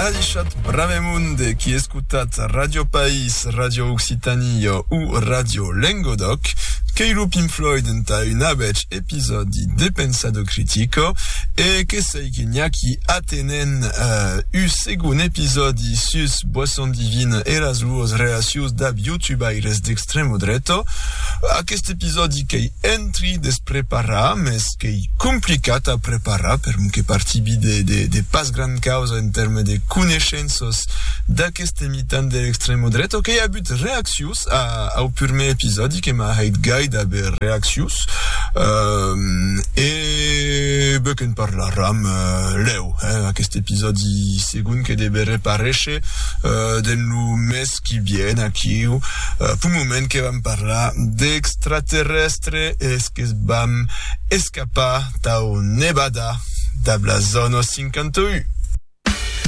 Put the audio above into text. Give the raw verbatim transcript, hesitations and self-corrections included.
Radichat bravemunde qui escutat Radio País, Radio Occitanio ou Radio Lengodoc, Keilu Pink Floyd enta un abech episodi de Pensado Critico e que sei que niaki atenen uh, u segun episodi sus Boisson Divine e las luos reacius dab YouTube aires d'extremo dreto. Aquest episodi che entri des prepara, mes che complicat a prepara per che partibi de, de, de pas gran causa in terme de cunescensos d'aquest imitant de l'extremo dreto che ha but reaccius a, au purme episodi che ma heit gai d'aver reaccius uh, e beken parlaram uh, leu eh, aquest episodi segun che debe repareche uh, den lu mes qui vien aquí uh, pu moment che vam parlar d'extraterrestre es que vam escapar tau Nevada da la zona cinquanta u.